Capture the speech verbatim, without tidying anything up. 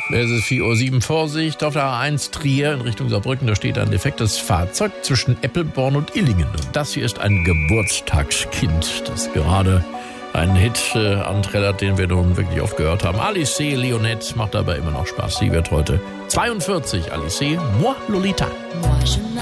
Es ist vier Uhr sieben. Vorsicht auf der A eins Trier in Richtung Saarbrücken. Da steht ein defektes Fahrzeug zwischen Eppelborn und Illingen. Und das hier ist ein Geburtstagskind, das gerade einen Hit äh, anträllert, den wir nun wirklich oft gehört haben. Alice Leonette macht aber immer noch Spaß. Sie wird heute zweiundvierzig. Alice, moi Lolita.